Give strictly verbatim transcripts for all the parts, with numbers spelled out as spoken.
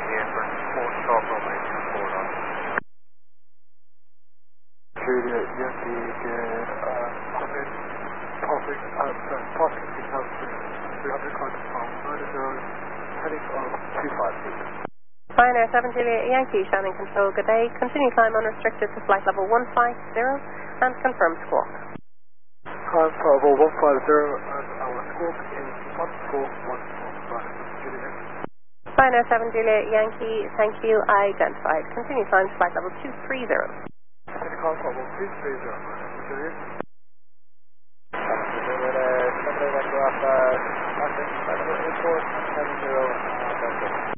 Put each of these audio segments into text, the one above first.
airport, four stop runway two four nine. Juliet, Yankee, good, uh, Puffin, Puffin, uh, sorry, Puffin, three hundred climb to pound, nine zero, heading of two five feet. Ryanair seven Juliet Yankee, Shannon Control, good day. Continue climb unrestricted to flight level one five zero and confirm squawk. Climb level one five zero and our squawk is one four one four, Ryanair seven Juliet. Ryanair seven Juliet Yankee, thank you, identified. Continue climb to flight level two three zero. Continue climb level two three zero, Ryanair seven Juliet. seven Juliet, uh, seven eight Echo Alpha, Martin, flight level eight four seven zero, and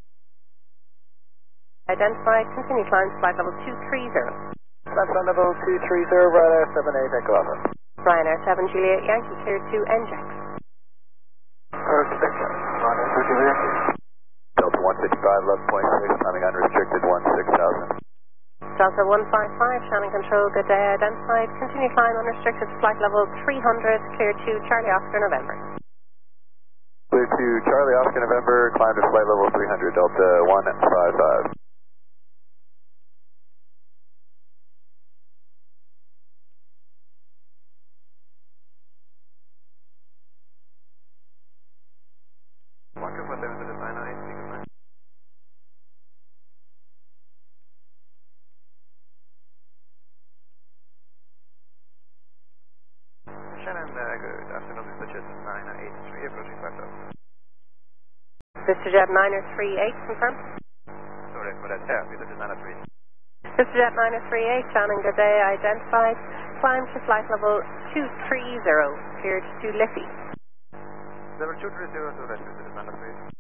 Identified, continue climb to flight level two three zero. That's on level two three zero, Ryanair seven eight Echo Alpha. Ryanair seven Juliet Yankee, clear to N J A X. Perfect, Ryanair seven Juliet. Delta one sixty-five, eleven point six, climbing unrestricted, one six thousand. Delta one five five, Shannon Control, good day, identified. Continue climb unrestricted to flight level three hundred, clear to Charlie Oscar November. Clear to Charlie Oscar November, climb to flight level three hundred, Delta one five five. Marker for seven to the nine nine, speaker line. Shannon, uh, good afternoon, Mister Jet nine eight three, approaching five thousand. VistaJet nine three eight, confirm. Sorry for that, yeah, Mister Jet nine three. VistaJet nine three eight, Shannon, good day, identified. Climb to flight level two three zero, cleared to Liffey. Level two three zero, so that's Mister Jet nine three.